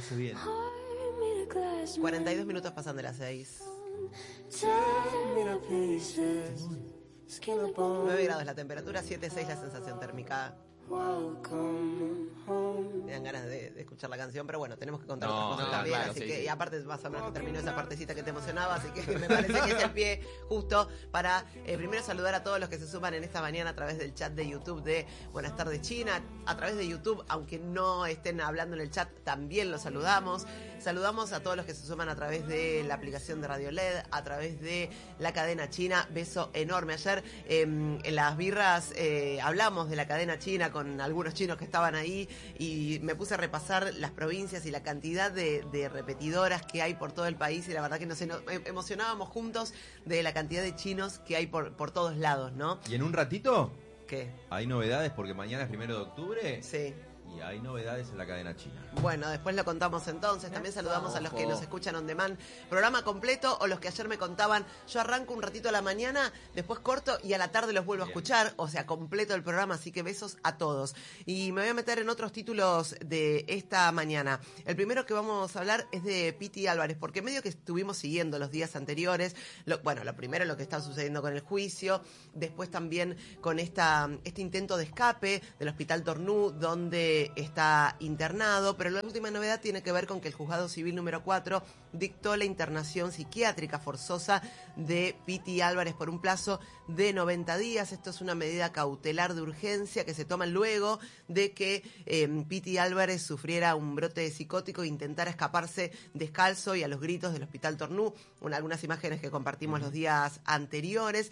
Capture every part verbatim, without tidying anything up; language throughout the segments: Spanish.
hace bien. cuarenta y dos minutos pasan de las seis. nueve grados la temperatura, siete seis la sensación térmica. Me dan ganas de, de escuchar la canción, pero bueno, tenemos que contar No, otras cosas no, también, claro, así sí, que, sí. y aparte más o menos que terminó esa partecita que te emocionaba, así que me parece que es el pie justo para eh, primero saludar a todos los que se suman en esta mañana a través del chat de YouTube de Buenas Tardes China, a través de YouTube, aunque no estén hablando en el chat, también los saludamos. Saludamos a todos los que se suman a través de la aplicación de Radio L E D, a través de la cadena china. Beso enorme. Ayer eh, en las birras eh, hablamos de la cadena china con algunos chinos que estaban ahí y me puse a repasar las provincias y la cantidad de, de repetidoras que hay por todo el país y la verdad que nos eno- emocionábamos juntos de la cantidad de chinos que hay por, por todos lados, ¿no? Y en un ratito ¿Qué? hay novedades porque mañana es primero de octubre. Sí. Y hay novedades en la cadena china. Bueno, después lo contamos entonces. También saludamos a los que nos escuchan on demand. Programa completo o los que ayer me contaban, yo arranco un ratito a la mañana, después corto y a la tarde los vuelvo a escuchar. O sea, completo el programa, así que besos a todos. Y me voy a meter en otros títulos de esta mañana. El primero que vamos a hablar es de Piti Álvarez, porque medio que estuvimos siguiendo los días anteriores. Lo, bueno, lo primero lo que está sucediendo con el juicio, después también con esta este intento de escape del Hospital Tornú, donde está internado, pero la última novedad tiene que ver con que el Juzgado Civil número cuatro dictó la internación psiquiátrica forzosa de Piti Álvarez por un plazo de noventa días. Esto es una medida cautelar de urgencia que se toma luego de que eh, Piti Álvarez sufriera un brote psicótico e intentara escaparse descalzo y a los gritos del Hospital Tornú. Una, algunas imágenes que compartimos los días anteriores.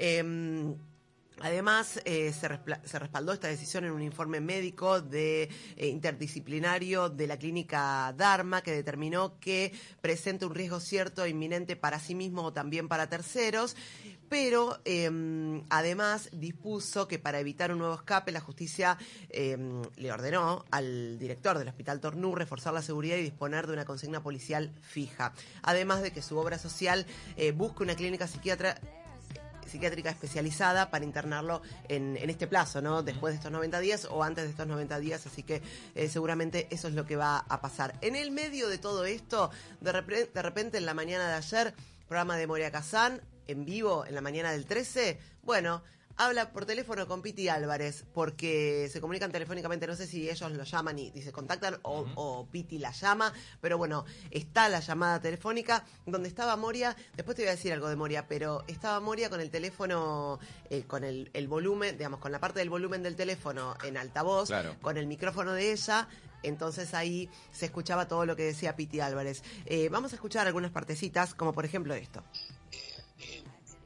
Eh, Además, eh, se, respla- se respaldó esta decisión en un informe médico de eh, interdisciplinario de la clínica Dharma, que determinó que presenta un riesgo cierto e inminente para sí mismo o también para terceros, pero eh, además dispuso que para evitar un nuevo escape, la justicia eh, le ordenó al director del Hospital Tornú reforzar la seguridad y disponer de una consigna policial fija. Además de que su obra social eh, busca una clínica psiquiatra psiquiátrica especializada para internarlo en, en este plazo, ¿no? Después de estos noventa días o antes de estos noventa días, así que eh, seguramente eso es lo que va a pasar. En el medio de todo esto, de repente, de repente en la mañana de ayer, programa de Moria Kazán, en vivo, en la mañana del trece, bueno, habla por teléfono con Piti Álvarez, porque se comunican telefónicamente, no sé si ellos lo llaman y, y se contactan o, uh-huh. o Piti la llama, pero bueno, está la llamada telefónica donde estaba Moria. Después te voy a decir algo de Moria, pero estaba Moria con el teléfono, eh, con el, el volumen, digamos, con la parte del volumen del teléfono en altavoz, claro, con el micrófono de ella. Entonces ahí se escuchaba todo lo que decía Piti Álvarez. Eh, vamos a escuchar algunas partecitas, como por ejemplo esto. Eh, eh,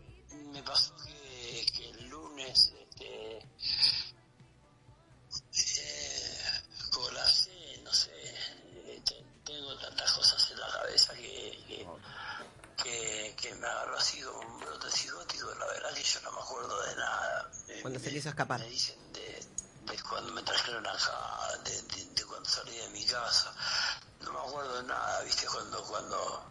me pasó que, que el lunes, este, eh, colapsé, no sé, eh, te, tengo tantas cosas en la cabeza que, que, que, que me agarró así como un brote psicótico. La verdad que yo no me acuerdo de nada. Cuando me, se quiso escapar. Me dicen de, de cuando me trajeron acá, de, de, de cuando salí de mi casa. No me acuerdo de nada, viste, cuando, cuando,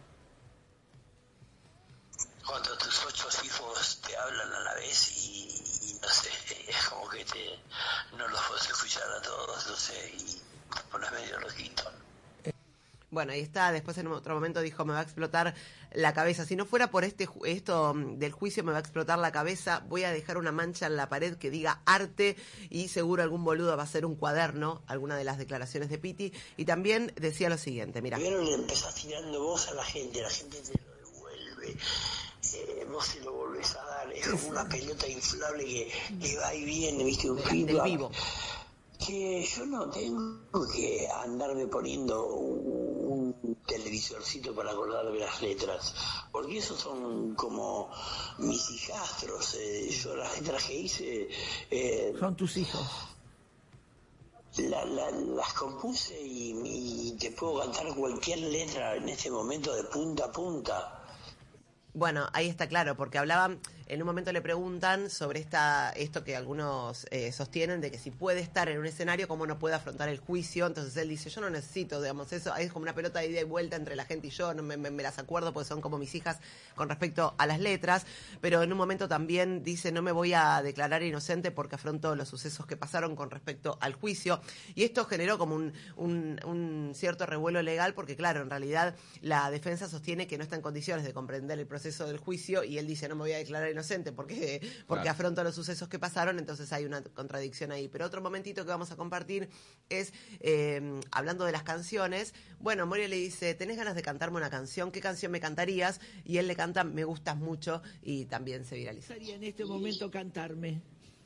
cuando tus ocho hijos te hablan a la vez y, y no sé, es como que te, no los puedes escuchar a todos, no sé, y te pones medio loquito. Bueno, ahí está. Después en otro momento dijo, me va a explotar la cabeza. Si no fuera por este ju- esto del juicio, me va a explotar la cabeza. Voy a dejar una mancha en la pared que diga arte y seguro algún boludo va a hacer un cuaderno, alguna de las declaraciones de Piti. Y también decía lo siguiente, mira. Primero le empezás tirando vos a la gente, la gente te lo devuelve. Eh, vos se lo volvés a dar. Es como una pelota inflable que, que va y viene, viste, un Del, del vivo. Que yo no tengo que andarme poniendo un, un televisorcito para acordarme las letras, porque esos son como mis hijastros. Eh, yo las letras que hice eh, son tus hijos. La, la, las compuse y, y te puedo cantar cualquier letra en este momento de punta a punta. Bueno, ahí está claro, porque hablaban, en un momento le preguntan sobre esta esto que algunos eh, sostienen de que si puede estar en un escenario, cómo no puede afrontar el juicio. Entonces él dice, yo no necesito, digamos, eso es como una pelota de ida y vuelta entre la gente y yo, no me, me, me las acuerdo porque son como mis hijas con respecto a las letras, pero en un momento también dice, no me voy a declarar inocente porque afronto los sucesos que pasaron con respecto al juicio. Y esto generó como un, un, un cierto revuelo legal porque, claro, en realidad la defensa sostiene que no está en condiciones de comprender el proceso del juicio y él dice, no me voy a declarar inocente porque, porque claro. afronto los sucesos que pasaron, entonces hay una contradicción ahí. Pero otro momentito que vamos a compartir es, eh, hablando de las canciones, bueno, Moria le dice, ¿tenés ganas de cantarme una canción? ¿Qué canción me cantarías? Y él le canta, me gustas mucho, y también se viraliza. ¿Qué gustaría en este momento cantarme?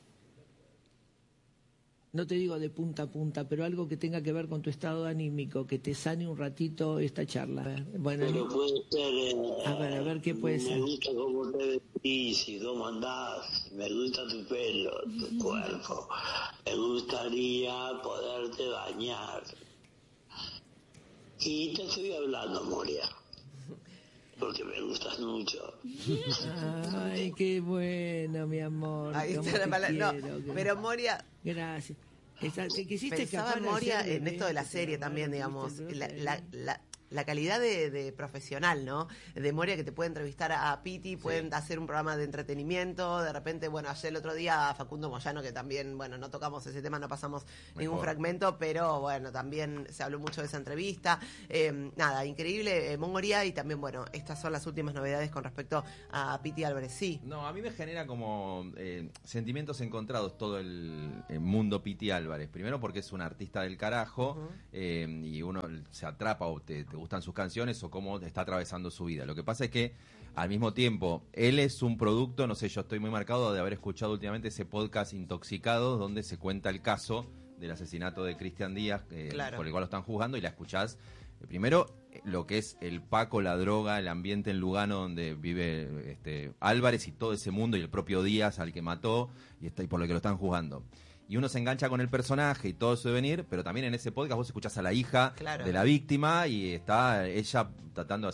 No te digo de punta a punta, pero algo que tenga que ver con tu estado anímico, que te sane un ratito esta charla. Bueno, pero puede ser... Eh, a ver, a ver qué puede me ser. Me gusta cómo te vestís y cómo andás, me gusta tu pelo, tu cuerpo. Me gustaría poderte bañar. Y te estoy hablando, Moria, porque me gustas mucho. Ay, qué bueno, mi amor. Ahí está la palabra. No, pero Moria... Gracias. Esa, te quisiste Pensaba en Moria en esto de la serie también, digamos, la, la, la, la calidad de, de profesional, ¿no? De Moria, que te puede entrevistar a Piti, pueden sí. hacer un programa de entretenimiento, de repente, bueno, ayer el otro día a Facundo Moyano, que también, bueno, no tocamos ese tema, no pasamos Mejor. ningún fragmento, pero bueno, también se habló mucho de esa entrevista. Eh, nada, increíble, eh, Mongoria, y también, bueno, estas son las últimas novedades con respecto a Piti Álvarez. Sí. No, a mí me genera como eh, sentimientos encontrados todo el, el mundo Piti Álvarez. Primero porque es un artista del carajo, uh-huh. eh, y uno se atrapa o te, te gustan sus canciones o cómo está atravesando su vida. Lo que pasa es que al mismo tiempo él es un producto, no sé, yo estoy muy marcado de haber escuchado últimamente ese podcast Intoxicados donde se cuenta el caso del asesinato de Cristian Díaz, eh, claro. por el cual lo están juzgando, y la escuchás eh, primero eh, lo que es el Paco, la droga, el ambiente en Lugano donde vive este Álvarez y todo ese mundo, y el propio Díaz al que mató y está y por lo que lo están juzgando. Y uno se engancha con el personaje y todo su devenir, pero también en ese podcast vos escuchás a la hija claro. de la víctima y está ella tratando de